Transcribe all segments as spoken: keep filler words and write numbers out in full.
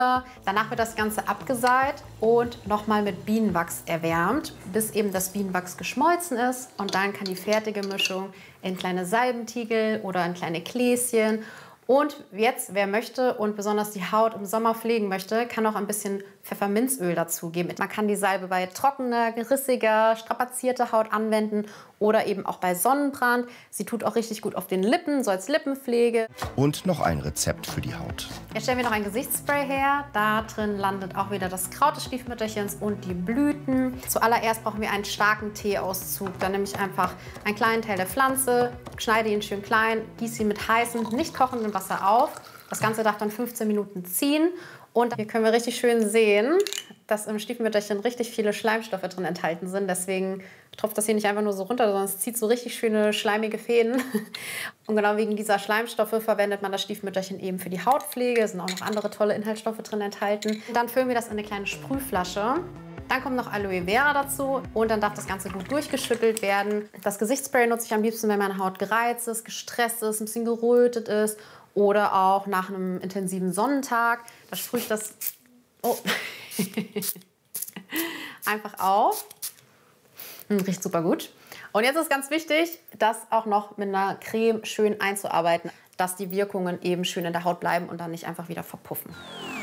Danach wird das Ganze abgeseit und nochmal mit Bienenwachs erwärmt, bis eben das Bienenwachs geschmolzen ist. Und dann kann die fertige Mischung in kleine Salbentiegel oder in kleine Gläschen. Und jetzt, wer möchte und besonders die Haut im Sommer pflegen möchte, kann auch ein bisschen Pfefferminzöl dazugeben. Man kann die Salbe bei trockener, rissiger, strapazierter Haut anwenden oder eben auch bei Sonnenbrand. Sie tut auch richtig gut auf den Lippen, so als Lippenpflege. Und noch ein Rezept für die Haut. Jetzt stellen wir noch ein Gesichtsspray her. Da drin landet auch wieder das Kraut des Stiefmütterchens und die Blüten. Zuallererst brauchen wir einen starken Teeauszug. Da nehme ich einfach einen kleinen Teil der Pflanze, schneide ihn schön klein, gieße ihn mit heißem, nicht kochendem Wasser auf. Das Ganze darf dann fünfzehn Minuten ziehen. Und hier können wir richtig schön sehen, dass im Stiefmütterchen richtig viele Schleimstoffe drin enthalten sind. Deswegen tropft das hier nicht einfach nur so runter, sondern es zieht so richtig schöne schleimige Fäden. Und genau wegen dieser Schleimstoffe verwendet man das Stiefmütterchen eben für die Hautpflege. Es sind auch noch andere tolle Inhaltsstoffe drin enthalten. Dann füllen wir das in eine kleine Sprühflasche. Dann kommt noch Aloe Vera dazu und dann darf das Ganze gut durchgeschüttelt werden. Das Gesichtsspray nutze ich am liebsten, wenn meine Haut gereizt ist, gestresst ist, ein bisschen gerötet ist oder auch nach einem intensiven Sonnentag. Da sprühe ich das oh. einfach auf. Hm, riecht super gut. Und jetzt ist ganz wichtig, das auch noch mit einer Creme schön einzuarbeiten, dass die Wirkungen eben schön in der Haut bleiben und dann nicht einfach wieder verpuffen.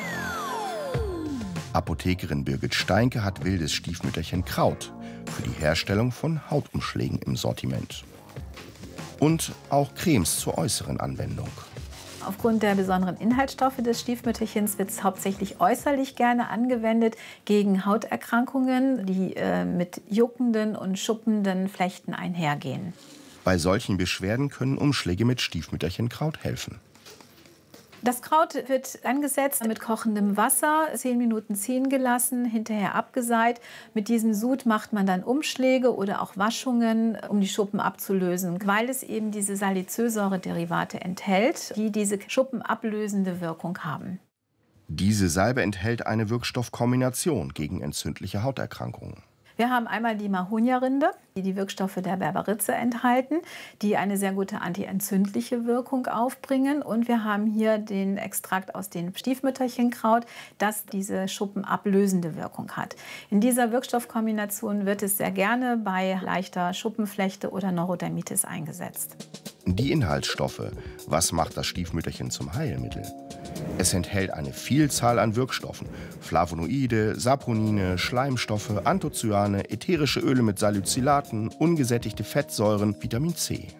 Apothekerin Birgit Steinke hat wildes Stiefmütterchen Kraut für die Herstellung von Hautumschlägen im Sortiment. Und auch Cremes zur äußeren Anwendung. Aufgrund der besonderen Inhaltsstoffe des Stiefmütterchens wird es hauptsächlich äußerlich gerne angewendet gegen Hauterkrankungen, die äh, mit juckenden und schuppenden Flechten einhergehen. Bei solchen Beschwerden können Umschläge mit Stiefmütterchenkraut helfen. Das Kraut wird angesetzt mit kochendem Wasser, zehn Minuten ziehen gelassen, hinterher abgeseit. Mit diesem Sud macht man dann Umschläge oder auch Waschungen, um die Schuppen abzulösen, weil es eben diese Salicylsäure-Derivate enthält, die diese schuppenablösende Wirkung haben. Diese Salbe enthält eine Wirkstoffkombination gegen entzündliche Hauterkrankungen. Wir haben einmal die Mahonia-Rinde, die die Wirkstoffe der Berberitze enthalten, die eine sehr gute antientzündliche Wirkung aufbringen. Und wir haben hier den Extrakt aus dem Stiefmütterchenkraut, das diese schuppenablösende Wirkung hat. In dieser Wirkstoffkombination wird es sehr gerne bei leichter Schuppenflechte oder Neurodermitis eingesetzt. Die Inhaltsstoffe. Was macht das Stiefmütterchen zum Heilmittel? Es enthält eine Vielzahl an Wirkstoffen. Flavonoide, Saponine, Schleimstoffe, Anthocyane, ätherische Öle mit Salicylaten, ungesättigte Fettsäuren, Vitamin C.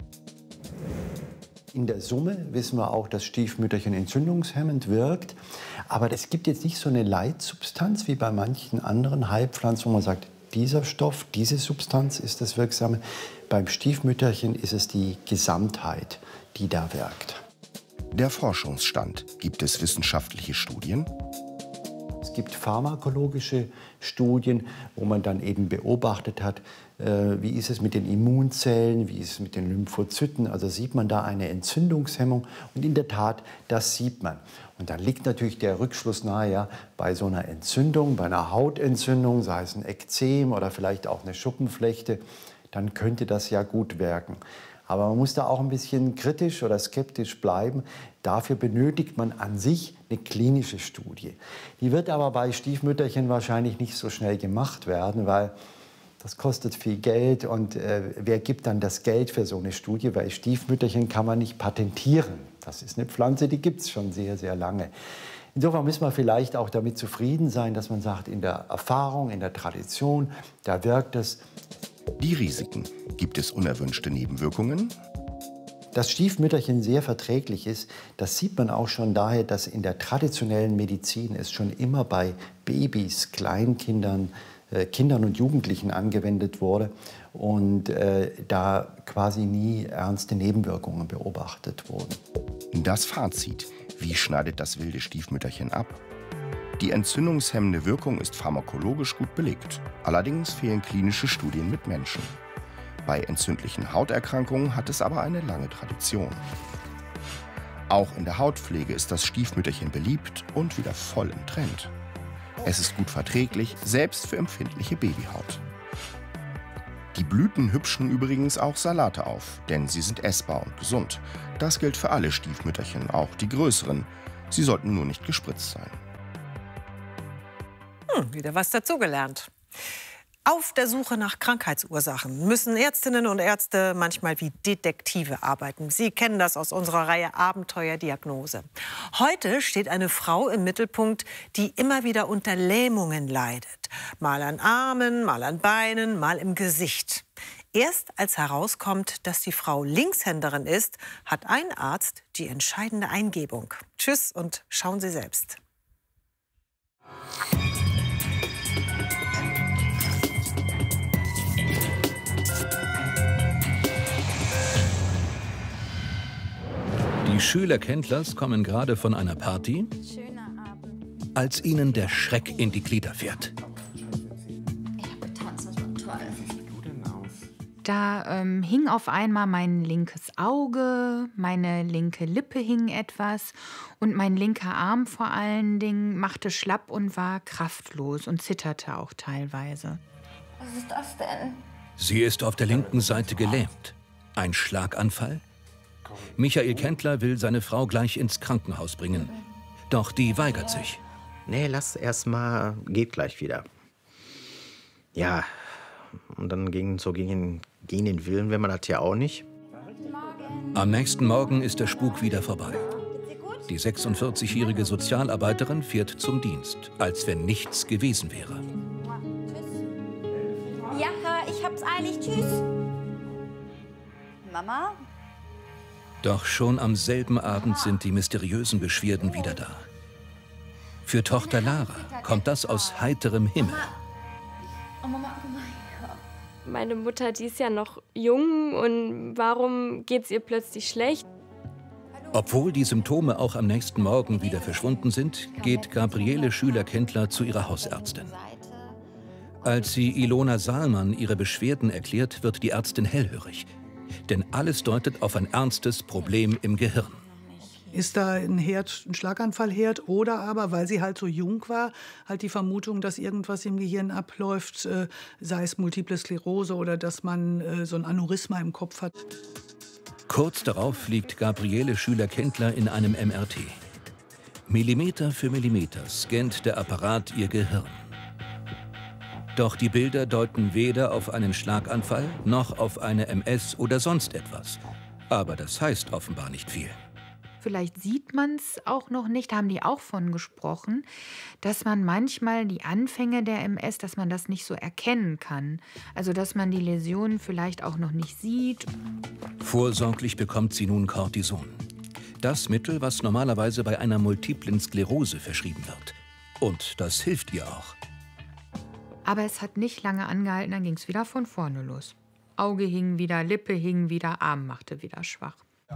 In der Summe wissen wir auch, dass Stiefmütterchen entzündungshemmend wirkt. Aber es gibt jetzt nicht so eine Leitsubstanz wie bei manchen anderen Heilpflanzen, wo man sagt, dieser Stoff, diese Substanz ist das Wirksame. Beim Stiefmütterchen ist es die Gesamtheit, die da wirkt. Der Forschungsstand. Gibt es wissenschaftliche Studien? Es gibt pharmakologische Studien, wo man dann eben beobachtet hat, äh, wie ist es mit den Immunzellen, wie ist es mit den Lymphozyten. Also sieht man da eine Entzündungshemmung. Und in der Tat, das sieht man. Und dann liegt natürlich der Rückschluss nahe, ja, bei so einer Entzündung, bei einer Hautentzündung, sei es ein Ekzem oder vielleicht auch eine Schuppenflechte, dann könnte das ja gut wirken. Aber man muss da auch ein bisschen kritisch oder skeptisch bleiben. Dafür benötigt man an sich eine klinische Studie. Die wird aber bei Stiefmütterchen wahrscheinlich nicht so schnell gemacht werden, weil das kostet viel Geld. Und äh, wer gibt dann das Geld für so eine Studie? Weil Stiefmütterchen kann man nicht patentieren. Das ist eine Pflanze, die gibt es schon sehr, sehr lange. Insofern müssen wir vielleicht auch damit zufrieden sein, dass man sagt, in der Erfahrung, in der Tradition, da wirkt es. Die Risiken. Gibt es unerwünschte Nebenwirkungen? Dass Stiefmütterchen sehr verträglich ist, das sieht man auch schon daher, dass in der traditionellen Medizin es schon immer bei Babys, Kleinkindern, äh, Kindern und Jugendlichen angewendet wurde und äh, da quasi nie ernste Nebenwirkungen beobachtet wurden. Das Fazit. Wie schneidet das wilde Stiefmütterchen ab? Die entzündungshemmende Wirkung ist pharmakologisch gut belegt. Allerdings fehlen klinische Studien mit Menschen. Bei entzündlichen Hauterkrankungen hat es aber eine lange Tradition. Auch in der Hautpflege ist das Stiefmütterchen beliebt und wieder voll im Trend. Es ist gut verträglich, selbst für empfindliche Babyhaut. Die Blüten hübschen übrigens auch Salate auf, denn sie sind essbar und gesund. Das gilt für alle Stiefmütterchen, auch die größeren. Sie sollten nur nicht gespritzt sein. Hm, wieder was dazugelernt. Auf der Suche nach Krankheitsursachen müssen Ärztinnen und Ärzte manchmal wie Detektive arbeiten. Sie kennen das aus unserer Reihe Abenteuerdiagnose. Heute steht eine Frau im Mittelpunkt, die immer wieder unter Lähmungen leidet. Mal an Armen, mal an Beinen, mal im Gesicht. Erst als herauskommt, dass die Frau Linkshänderin ist, hat ein Arzt die entscheidende Eingebung. Tschüss und schauen Sie selbst. Die Schüler Kendlers kommen gerade von einer Party, als ihnen der Schreck in die Glieder fährt. Da ähm, hing auf einmal mein linkes Auge, meine linke Lippe hing etwas und mein linker Arm vor allen Dingen machte schlapp und war kraftlos und zitterte auch teilweise. Was ist das denn? Sie ist auf der linken Seite gelähmt. Ein Schlaganfall? Michael Kendler will seine Frau gleich ins Krankenhaus bringen. Doch die weigert sich. Nee, lass erst mal, geht gleich wieder. Ja, und dann gegen, so gegen, gegen den Willen will man das ja auch nicht. Am nächsten Morgen ist der Spuk wieder vorbei. Die sechsundvierzigjährige Sozialarbeiterin fährt zum Dienst, als wenn nichts gewesen wäre. Ja, ich hab's eilig. Tschüss. Mama? Doch schon am selben Abend sind die mysteriösen Beschwerden wieder da. Für Tochter Lara kommt das aus heiterem Himmel. Oh, Mama, guck mal. Meine Mutter, die ist ja noch jung und warum geht's ihr plötzlich schlecht? Obwohl die Symptome auch am nächsten Morgen wieder verschwunden sind, geht Gabriele Schüler-Kendler zu ihrer Hausärztin. Als sie Ilona Saalmann ihre Beschwerden erklärt, wird die Ärztin hellhörig. Denn alles deutet auf ein ernstes Problem im Gehirn. Ist da ein Herd, ein Schlaganfallherd oder aber, weil sie halt so jung war, halt die Vermutung, dass irgendwas im Gehirn abläuft, äh, sei es Multiple Sklerose oder dass man äh, so ein Aneurysma im Kopf hat. Kurz darauf liegt Gabriele Schüler-Kendler in einem M R T. Millimeter für Millimeter scannt der Apparat ihr Gehirn. Doch die Bilder deuten weder auf einen Schlaganfall noch auf eine M S oder sonst etwas. Aber das heißt offenbar nicht viel. Vielleicht sieht man es auch noch nicht, haben die auch von gesprochen, dass man manchmal die Anfänge der M S, dass man das nicht so erkennen kann. Also dass man die Läsionen vielleicht auch noch nicht sieht. Vorsorglich bekommt sie nun Cortison. Das Mittel, was normalerweise bei einer multiplen Sklerose verschrieben wird. Und das hilft ihr auch. Aber es hat nicht lange angehalten, dann ging es wieder von vorne los. Auge hing wieder, Lippe hing wieder, Arm machte wieder schwach.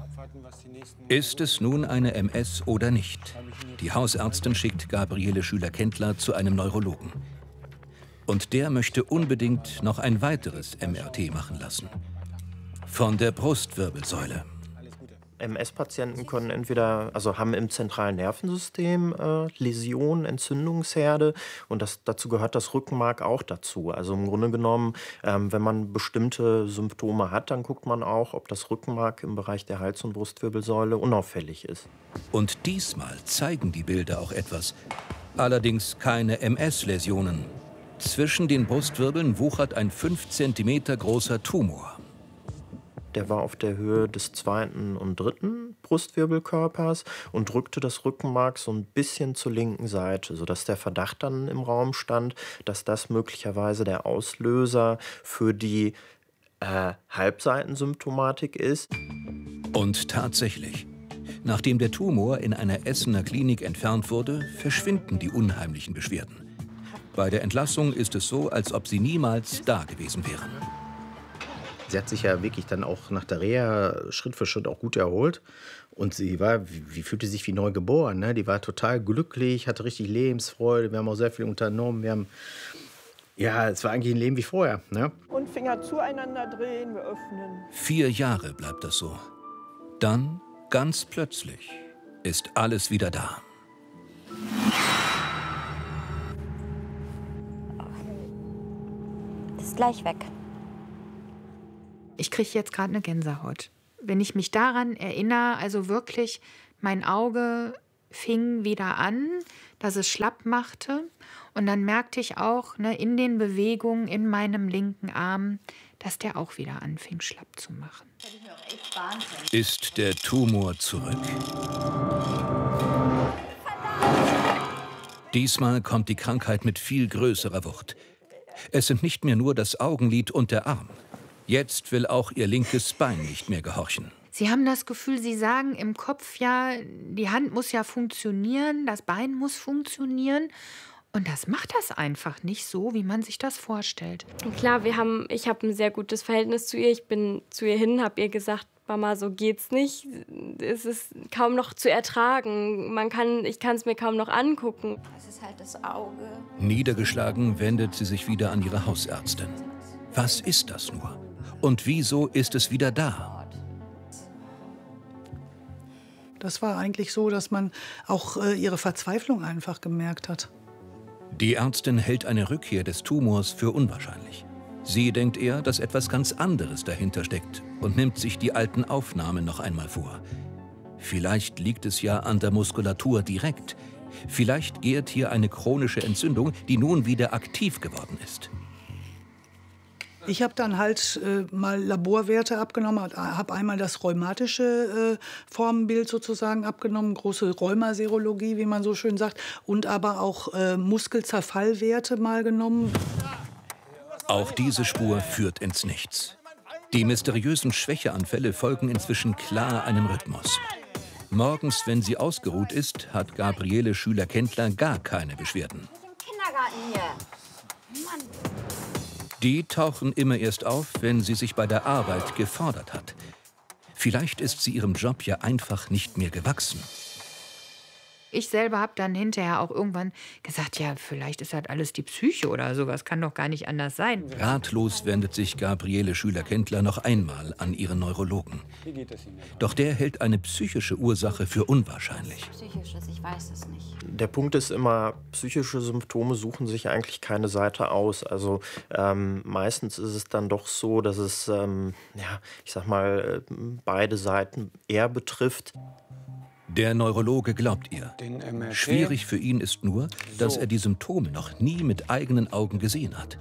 Ist es nun eine M S oder nicht? Die Hausärztin schickt Gabriele Schüler-Kendler zu einem Neurologen. Und der möchte unbedingt noch ein weiteres M R T machen lassen. Von der Brustwirbelsäule. M S-Patienten können entweder, also haben im zentralen Nervensystem äh, Läsionen, Entzündungsherde und das, dazu gehört das Rückenmark auch dazu. Also im Grunde genommen, ähm, wenn man bestimmte Symptome hat, dann guckt man auch, ob das Rückenmark im Bereich der Hals- und Brustwirbelsäule unauffällig ist. Und diesmal zeigen die Bilder auch etwas. Allerdings keine M S-Läsionen. Zwischen den Brustwirbeln wuchert ein fünf Zentimeter großer Tumor. Der war auf der Höhe des zweiten und dritten Brustwirbelkörpers und drückte das Rückenmark so ein bisschen zur linken Seite, sodass der Verdacht dann im Raum stand, dass das möglicherweise der Auslöser für die äh, Halbseitensymptomatik ist. Und tatsächlich, nachdem der Tumor in einer Essener Klinik entfernt wurde, verschwinden die unheimlichen Beschwerden. Bei der Entlassung ist es so, als ob sie niemals da gewesen wären. Sie hat sich ja wirklich dann auch nach der Reha Schritt für Schritt auch gut erholt. Und sie war, wie, wie fühlte sich wie neu geboren. Ne? Die war total glücklich, hatte richtig Lebensfreude. Wir haben auch sehr viel unternommen. Wir haben, ja, es war eigentlich ein Leben wie vorher. Ne? Und Finger zueinander drehen, wir öffnen. Vier Jahre bleibt das so. Dann, ganz plötzlich, ist alles wieder da. Ist gleich weg. Ich kriege jetzt gerade eine Gänsehaut. Wenn ich mich daran erinnere, also wirklich, mein Auge fing wieder an, dass es schlapp machte. Und dann merkte ich auch, ne, in den Bewegungen in meinem linken Arm, dass der auch wieder anfing, schlapp zu machen. Ist der Tumor zurück? Diesmal kommt die Krankheit mit viel größerer Wucht. Es sind nicht mehr nur das Augenlid und der Arm. Jetzt will auch ihr linkes Bein nicht mehr gehorchen. Sie haben das Gefühl, Sie sagen im Kopf ja, die Hand muss ja funktionieren, das Bein muss funktionieren. Und das macht das einfach nicht so, wie man sich das vorstellt. Klar, wir haben, ich habe ein sehr gutes Verhältnis zu ihr. Ich bin zu ihr hin, habe ihr gesagt, Mama, so geht's nicht. Es ist kaum noch zu ertragen. Man kann, ich kann es mir kaum noch angucken. Das ist halt das Auge. Niedergeschlagen wendet sie sich wieder an ihre Hausärztin. Was ist das nur? Und wieso ist es wieder da? Das war eigentlich so, dass man auch äh, ihre Verzweiflung einfach gemerkt hat. Die Ärztin hält eine Rückkehr des Tumors für unwahrscheinlich. Sie denkt eher, dass etwas ganz anderes dahinter steckt und nimmt sich die alten Aufnahmen noch einmal vor. Vielleicht liegt es ja an der Muskulatur direkt. Vielleicht gärt hier eine chronische Entzündung, die nun wieder aktiv geworden ist. Ich habe dann halt äh, mal Laborwerte abgenommen, habe einmal das rheumatische äh, Formenbild sozusagen abgenommen, große Rheumaserologie, wie man so schön sagt, und aber auch äh, Muskelzerfallwerte mal genommen. Auch diese Spur führt ins Nichts. Die mysteriösen Schwächeanfälle folgen inzwischen klar einem Rhythmus. Morgens, wenn sie ausgeruht ist, hat Gabriele Schüler-Kendler gar keine Beschwerden. Kindergarten hier. Mann. Die tauchen immer erst auf, wenn sie sich bei der Arbeit gefordert hat. Vielleicht ist sie ihrem Job ja einfach nicht mehr gewachsen. Ich selber habe dann hinterher auch irgendwann gesagt, ja, vielleicht ist das alles die Psyche oder sowas, kann doch gar nicht anders sein. Ratlos wendet sich Gabriele Schüler-Kendler noch einmal an ihren Neurologen. Doch der hält eine psychische Ursache für unwahrscheinlich. Psychisches, ich weiß es nicht. Der Punkt ist immer, psychische Symptome suchen sich eigentlich keine Seite aus. Also ähm, meistens ist es dann doch so, dass es, ähm, ja, ich sag mal, beide Seiten eher betrifft. Der Neurologe glaubt ihr. Schwierig für ihn ist nur, dass er die Symptome noch nie mit eigenen Augen gesehen hat.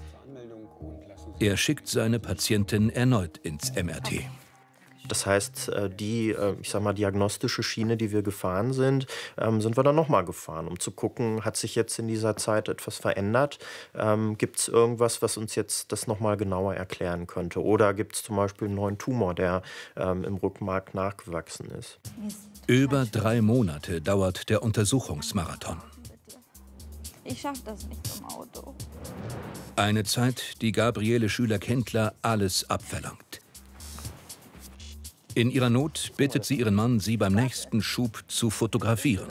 Er schickt seine Patientin erneut ins M R T. Das heißt, die, ich sag mal, diagnostische Schiene, die wir gefahren sind, sind wir dann nochmal gefahren, um zu gucken, hat sich jetzt in dieser Zeit etwas verändert? Ähm, gibt es irgendwas, was uns jetzt das nochmal genauer erklären könnte? Oder gibt es zum Beispiel einen neuen Tumor, der ähm, im Rückenmark nachgewachsen ist? Über drei Monate dauert der Untersuchungsmarathon. Ich schaff das nicht im Auto. Eine Zeit, die Gabriele Schüler-Kendler alles abverlangt. In ihrer Not bittet sie ihren Mann, sie beim nächsten Schub zu fotografieren.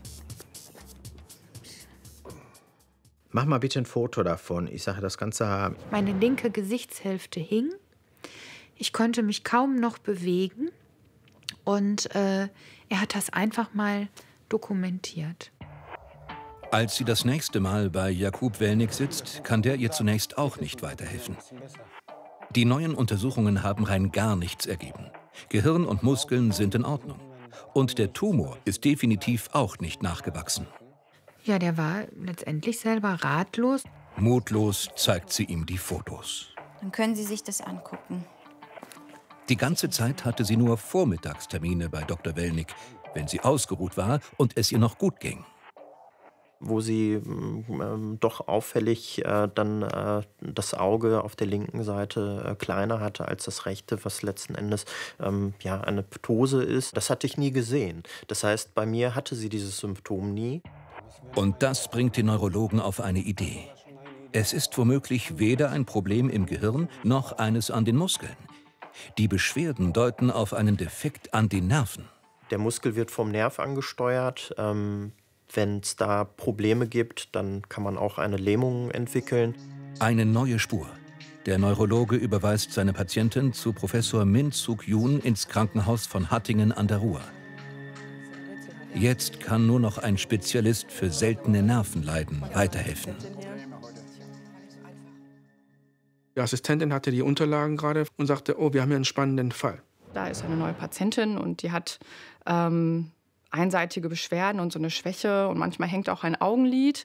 Mach mal bitte ein Foto davon. Ich sage, das Ganze haben. Meine linke Gesichtshälfte hing. Ich konnte mich kaum noch bewegen. Und äh, er hat das einfach mal dokumentiert. Als sie das nächste Mal bei Jakub Welnig sitzt, kann der ihr zunächst auch nicht weiterhelfen. Die neuen Untersuchungen haben rein gar nichts ergeben. Gehirn und Muskeln sind in Ordnung. Und der Tumor ist definitiv auch nicht nachgewachsen. Ja, der war letztendlich selber ratlos. Mutlos zeigt sie ihm die Fotos. Dann können Sie sich das angucken. Die ganze Zeit hatte sie nur Vormittagstermine bei Doktor Welnig, wenn sie ausgeruht war und es ihr noch gut ging. Wo sie ähm, doch auffällig äh, dann äh, das Auge auf der linken Seite äh, kleiner hatte als das rechte, was letzten Endes ähm, ja, eine Ptose ist. Das hatte ich nie gesehen. Das heißt, bei mir hatte sie dieses Symptom nie. Und das bringt den Neurologen auf eine Idee. Es ist womöglich weder ein Problem im Gehirn noch eines an den Muskeln. Die Beschwerden deuten auf einen Defekt an den Nerven. Der Muskel wird vom Nerv angesteuert. Ähm, Wenn es da Probleme gibt, dann kann man auch eine Lähmung entwickeln. Eine neue Spur. Der Neurologe überweist seine Patientin zu Professor Min Suk-Yoon ins Krankenhaus von Hattingen an der Ruhr. Jetzt kann nur noch ein Spezialist für seltene Nervenleiden weiterhelfen. Die Assistentin hatte die Unterlagen gerade und sagte, oh, wir haben hier einen spannenden Fall. Da ist eine neue Patientin und die hat ähm, einseitige Beschwerden und so eine Schwäche und manchmal hängt auch ein Augenlid.